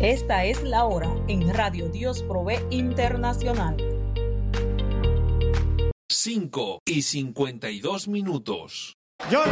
Esta es la hora en Radio Dios Provee Internacional. 5:52. Yo